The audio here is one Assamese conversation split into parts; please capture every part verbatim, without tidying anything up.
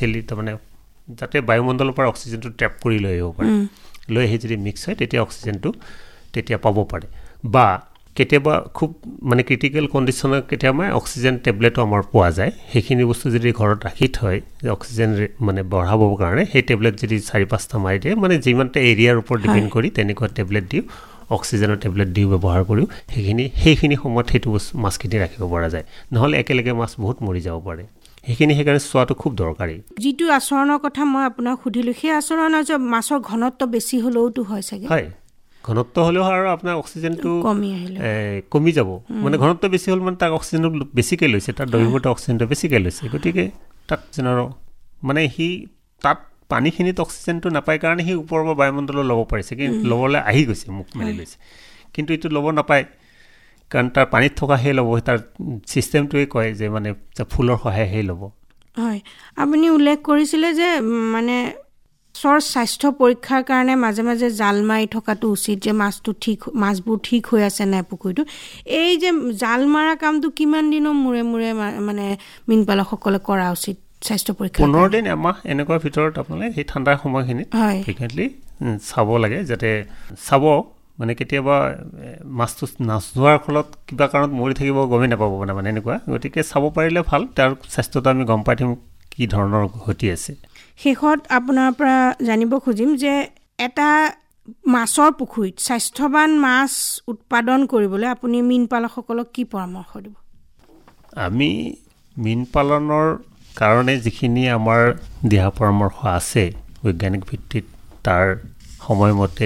পাৰ্চিয়েলি তাৰমানে যাতে বায়ুমণ্ডলৰ পৰা অক্সিজেনটো ট্ৰেপ কৰি লৈ আহিব পাৰে লৈ আহি যদি মিক্স হয় তেতিয়া অক্সিজেনটো তেতিয়া পাব পাৰে বা কেতিয়াবা খুব মানে ক্ৰিটিকেল কণ্ডিশ্যনত কেতিয়াবা অক্সিজেন টেবলেটো আমাৰ পোৱা যায় সেইখিনি বস্তু যদি ঘৰত ৰাখি থয় যে অক্সিজেন মানে বঢ়াবৰ কাৰণে সেই টেবলেট যদি চাৰি পাঁচটা মাৰি দিয়ে মানে যিমানটা এৰিয়াৰ ওপৰত ডিপেণ্ড কৰি তেনেকুৱা টেবলেট দিওঁ অক্সিজেনৰ টেবলেট দিও ব্যৱহাৰ কৰিও সেইখিনি সেইখিনি সময়ত সেইটো মাছখিনি ৰাখিব পৰা যায় নহ'লে একেলগে মাছ বহুত মৰি যাব পাৰে সেইখিনি সেইকাৰণে চোৱাটো খুব দৰকাৰী যিটো আচৰণৰ কথা মই আপোনাক সুধিলোঁ সেই আচৰণৰ যে মাছৰ ঘনত্ব বেছি হ'লেওতো হয় চাগে হয় ঘনত্ব হ'লেও আৰু আপোনাৰ অক্সিজেনটো কমি আহিলে কমি যাব মানে ঘনত্ব বেছি হ'ল মানে তাক অক্সিজেনটো বেছিকৈ লৈছে তাৰ দৈৰ্ঘ্যটো অক্সিজেনটো বেছিকৈ লৈছে গতিকে তাত যেনৰ মানে সি তাত পানীখিনিত অক্সিজেনটো নাপায় কাৰণে সি ওপৰৰ পৰা বায়ুমণ্ডলত ল'ব পাৰিছে কিন্তু ল'বলৈ আহি গৈছে মুখ মেলি লৈছে কিন্তু এইটো ল'ব নাপায় কাৰণ তাৰ পানীত থকা সেই ল'ব তাৰ ছিষ্টেমটোৱে কয় যে মানে ফুলৰ সহায় সেই ল'ব হয় আপুনি উল্লেখ কৰিছিলে যে মানে মাছৰ স্বাস্থ্য পৰীক্ষাৰ কাৰণে মাজে মাজে জাল মাৰি থকাটো উচিত যে মাছটো ঠিক মাছবোৰ ঠিক হৈ আছে নাই পুখুৰীটো এই যে জাল মাৰা কামটো কিমান দিনৰ মূৰে মূৰে মানে মীনপালকসকলে কৰা উচিত স্বাস্থ্য পৰীক্ষা পোন্ধৰ দিন এমাহ এনেকুৱা ভিতৰত আপোনালোকে সেই ঠাণ্ডাৰ সময়খিনিত ফ্ৰিকুৱেণ্টলি চাব লাগে যাতে চাব মানে কেতিয়াবা মাছটো নাচোৱাৰ ফলত কিবা কাৰণত মৰি থাকিব গমেই নাপাব মানে মানে এনেকুৱা গতিকে চাব পাৰিলে ভাল তাৰ স্বাস্থ্যটো আমি গম পাই থাকিম কি ধৰণৰ ঘটি আছে শেষত আপোনাৰ পৰা জানিব খুজিম যে এটা মাছৰ পুখুৰীত স্বাস্থ্যৱান মাছ উৎপাদন কৰিবলৈ আপুনি মীনপালকসকলক কি পৰামৰ্শ দিব আমি মীন পালনৰ কাৰণে যিখিনি আমাৰ দিহা পৰামৰ্শ আছে বৈজ্ঞানিক ভিত্তিত তাৰ সময়মতে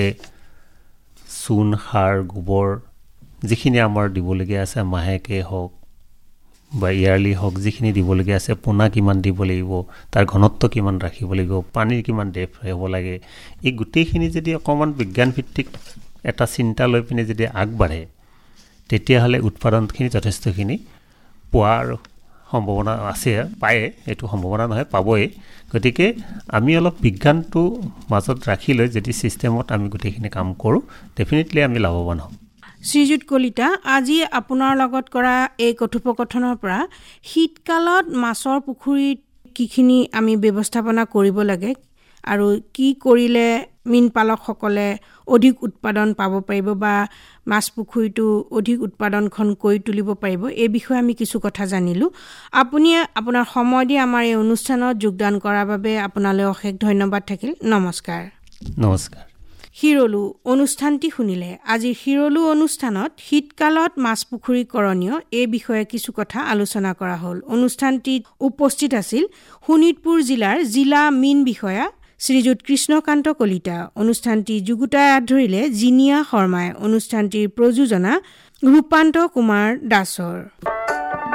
চূণ সাৰ গোবৰ যিখিনি আমাৰ দিবলগীয়া আছে মাহেকে হওক বা ইয়াৰলি হওক যিখিনি দিবলগীয়া আছে পোনা কিমান দিব লাগিব তাৰ ঘনত্ব কিমান ৰাখিব লাগিব পানীৰ কিমান ডেপ হ'ব লাগে এই গোটেইখিনি যদি অকণমান বিজ্ঞান ভিত্তিক এটা চিন্তা লৈ পিনে যদি আগবাঢ়ে তেতিয়াহ'লে উৎপাদনখিনি যথেষ্টখিনি পোৱাৰ সম্ভাৱনা আছে পায়ে এইটো সম্ভাৱনা নহয় পাবই গতিকে আমি অলপ বিজ্ঞানটো মাজত ৰাখি লৈ যদি ছিষ্টেমত আমি গোটেইখিনি কাম কৰোঁ ডেফিনেটলি আমি লাভৱান হ'ম শ্ৰীযুত কলিতা আজি আপোনাৰ লগত কৰা এই কথোপকথনৰ পৰা শীতকালত মাছৰ পুখুৰীত কিখিনি আমি ব্যৱস্থাপনা কৰিব লাগে আৰু কি কৰিলে মীনপালকসকলে অধিক উৎপাদন পাব পাৰিব বা মাছ পুখুৰীটো অধিক উৎপাদনখন কৰি তুলিব পাৰিব এই বিষয়ে আমি কিছু কথা জানিলোঁ আপুনি আপোনাৰ সময় দি আমাৰ এই অনুষ্ঠানত যোগদান কৰাৰ বাবে আপোনালৈ অশেষ ধন্যবাদ থাকিল নমস্কাৰ নমস্কাৰ হিৰলু অনুষ্ঠানটি শুনিলে আজিৰ হিৰলু অনুষ্ঠানত শীতকালত মাছ পুখুৰী কৰণীয় এই বিষয়ে কিছু কথা আলোচনা কৰা হ'ল অনুষ্ঠানটিত উপস্থিত আছিল শোণিতপুৰ জিলাৰ জিলা মীন বিষয়া শ্ৰীযুত কৃষ্ণকান্ত কলিতা অনুষ্ঠানটি যুগুতাই আধৰিলে জিনিয়া শৰ্মাই অনুষ্ঠানটিৰ প্ৰযোজনা ৰূপান্ত কুমাৰ দাসৰ